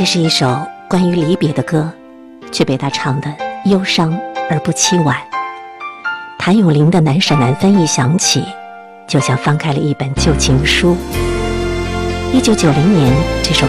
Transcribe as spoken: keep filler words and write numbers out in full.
这是一首关于离别的歌，却被他唱得忧伤而不凄婉。谭咏麟的《难舍难分》一响起，就像翻开了一本旧情书。一九九零年，这首